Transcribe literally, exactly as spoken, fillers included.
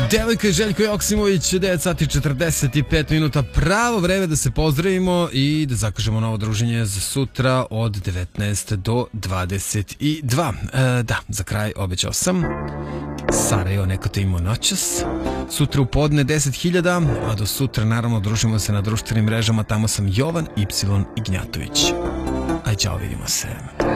Devojka i Željko Joksimović, devet sati četrdeset pet minuta, pravo vreme da se pozdravimo i da zakažemo novo druženje za sutra od devetnaest do dvadeset dva. E, da, za kraj obećao sam Sarajevo, neko te imao noćas. Sutra u podne deset hiljada, a do sutra naravno družimo se na društvenim mrežama, tamo sam Jovan Y. Ignjatović. Aj, čao, vidimo se.